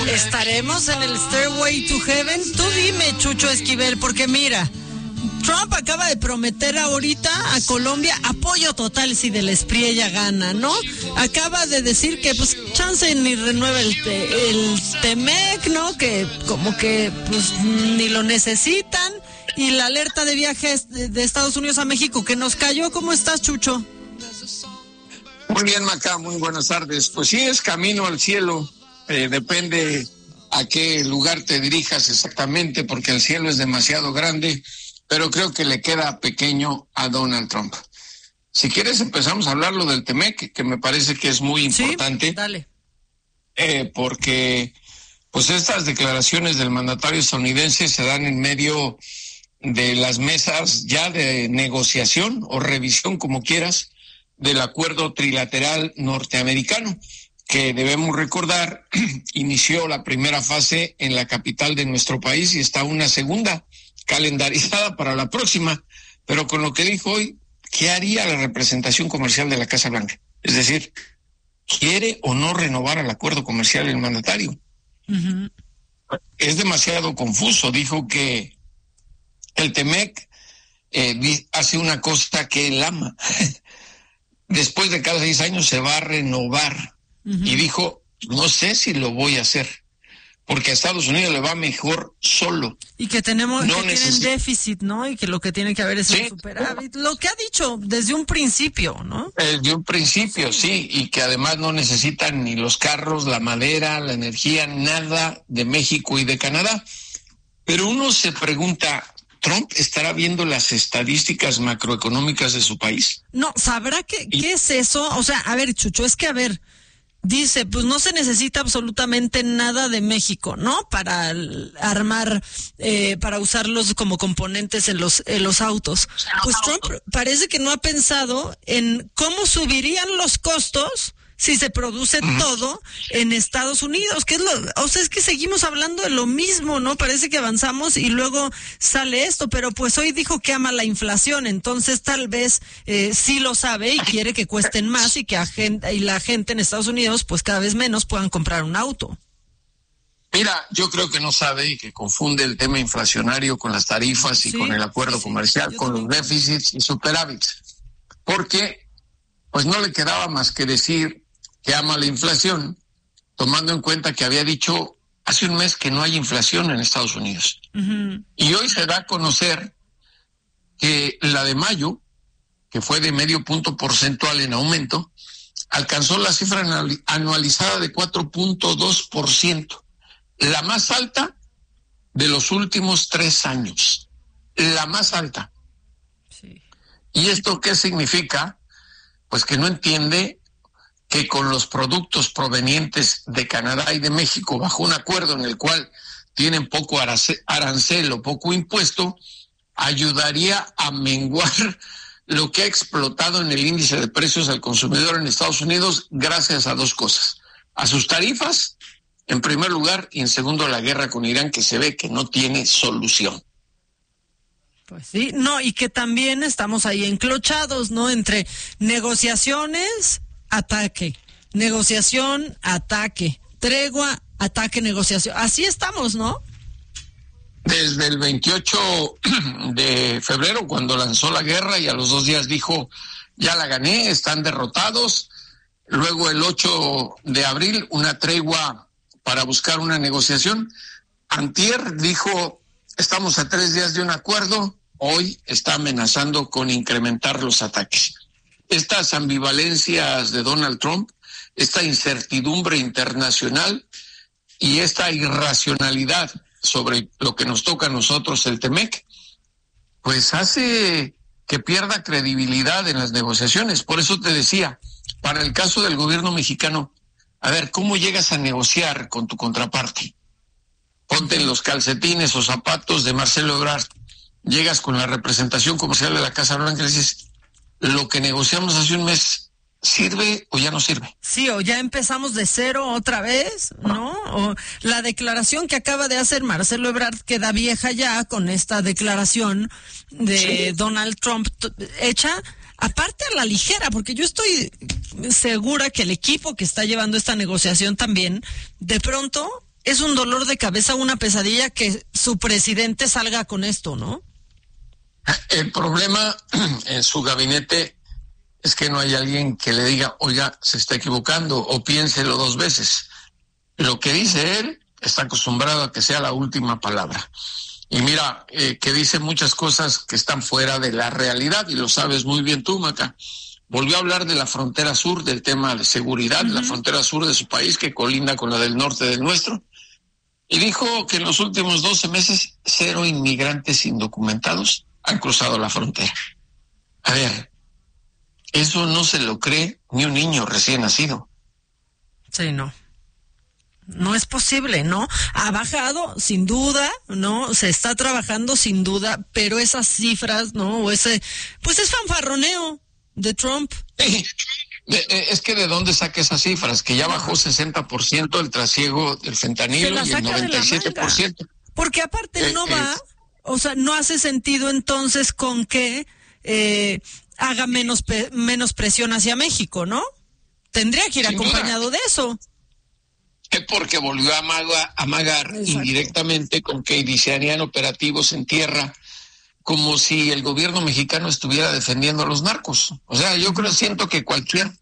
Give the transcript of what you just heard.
Estaremos en el Stairway to Heaven. Tú dime, Chucho Esquivel, porque mira, Trump acaba de prometer ahorita a Colombia apoyo total si del SPRI ella gana, ¿no? Acaba de decir que pues chance ni renueva el TEMEC, ¿no? Que como que pues ni lo necesitan. Y la alerta de viajes de Estados Unidos a México que nos cayó. ¿Cómo estás, Chucho? Muy bien, Maca, muy buenas tardes. Pues sí, es camino al cielo. Depende a qué lugar te dirijas exactamente, porque el cielo es demasiado grande, pero creo que le queda pequeño a Donald Trump. Si quieres empezamos a hablar lo del TEMEC, que me parece que es muy importante. Sí, dale. Porque pues estas declaraciones del mandatario estadounidense se dan en medio de las mesas ya de negociación o revisión, como quieras, del acuerdo trilateral norteamericano, que debemos recordar inició la primera fase en la capital de nuestro país y está una segunda calendarizada para la próxima. Pero con lo que dijo hoy, ¿qué haría la representación comercial de la Casa Blanca? Es decir, ¿quiere o no renovar el acuerdo comercial el mandatario? Uh-huh. Es demasiado confuso. Dijo que el TEMEC hace una cosa que él ama. Después de cada 6 años se va a renovar. Uh-huh. Y dijo, no sé si lo voy a hacer, porque a Estados Unidos le va mejor solo. Y que tienen déficit, ¿no? Y que lo que tiene que haber es un superávit. Lo que ha dicho desde un principio, ¿no? Desde un principio, sí. Y que además no necesitan ni los carros, la madera, la energía, nada de México y de Canadá. Pero uno se pregunta, ¿Trump estará viendo las estadísticas macroeconómicas de su país? No, ¿sabrá qué es eso? O sea, a ver, Chucho, es que a ver, dice, pues no se necesita absolutamente nada de México, ¿no? Para armar, para usarlos como componentes en los autos. Pues Trump parece que no ha pensado en cómo subirían los costos si se produce todo en Estados Unidos, o sea, es que seguimos hablando de lo mismo, ¿no? Parece que avanzamos y luego sale esto, pero pues hoy dijo que ama la inflación, entonces tal vez sí lo sabe y quiere que cuesten más y que la gente en Estados Unidos pues cada vez menos puedan comprar un auto. Mira, yo creo que no sabe y que confunde el tema inflacionario con las tarifas y con el acuerdo comercial, con los déficits y superávits, porque pues no le quedaba más que decir que ama la inflación, tomando en cuenta que había dicho hace un mes que no hay inflación en Estados Unidos. Uh-huh. Y hoy se da a conocer que la de mayo, que fue de 0,5 punto porcentual en aumento, alcanzó la cifra anualizada de 4.2%, la más alta de los últimos 3 años, la más alta. Sí. ¿Y esto qué significa? Pues que no entiende que con los productos provenientes de Canadá y de México, bajo un acuerdo en el cual tienen poco arancel o poco impuesto, ayudaría a menguar lo que ha explotado en el índice de precios al consumidor en Estados Unidos gracias a 2 cosas. A sus tarifas, en primer lugar, y en segundo, la guerra con Irán, que se ve que no tiene solución. Pues sí, no, y que también estamos ahí enclochados, ¿no? Entre negociaciones, ataque, negociación, ataque, tregua, ataque, negociación. Así estamos, ¿no? Desde el 28 de febrero, cuando lanzó la guerra y a los 2 días dijo, ya la gané, están derrotados. Luego el 8 de abril, una tregua para buscar una negociación. Antier dijo, estamos a 3 días de un acuerdo. Hoy está amenazando con incrementar los ataques. Estas ambivalencias de Donald Trump, esta incertidumbre internacional y esta irracionalidad sobre lo que nos toca a nosotros, el TEMEC, pues hace que pierda credibilidad en las negociaciones. Por eso te decía, para el caso del gobierno mexicano, a ver, ¿cómo llegas a negociar con tu contraparte? Ponte en los calcetines o zapatos de Marcelo Ebrard. Llegas con la representación comercial de la Casa Blanca y le dices, lo que negociamos hace un mes, ¿sirve o ya no sirve? Sí, o ya empezamos de cero otra vez, ¿no? O la declaración que acaba de hacer Marcelo Ebrard queda vieja ya con esta declaración de Donald Trump hecha aparte a la ligera, porque yo estoy segura que el equipo que está llevando esta negociación también, de pronto es un dolor de cabeza, una pesadilla que su presidente salga con esto, ¿no? El problema en su gabinete es que no hay alguien que le diga, oiga, se está equivocando, o piénselo 2 veces. Lo que dice él está acostumbrado a que sea la última palabra. Y mira, que dice muchas cosas que están fuera de la realidad, y lo sabes muy bien tú, Maca. Volvió a hablar de la frontera sur, del tema de seguridad, la frontera sur de su país, que colinda con la del norte del nuestro, y dijo que en los últimos 12 meses 0 inmigrantes indocumentados han cruzado la frontera. A ver, eso no se lo cree ni un niño recién nacido. Sí, no. No es posible, ¿no? Ha bajado, sin duda, ¿no? Se está trabajando, sin duda, pero esas cifras, ¿no? O ese, pues es fanfarroneo de Trump. Es que ¿de dónde saca esas cifras? Que ya bajó 60% el trasiego del fentanilo y el 97%. Porque aparte no va, o sea, no hace sentido entonces con que haga menos presión hacia México, ¿no? Tendría que ir acompañado de eso. Porque volvió a amagar indirectamente con que iniciarían operativos en tierra, como si el gobierno mexicano estuviera defendiendo a los narcos. O sea, siento que cualquier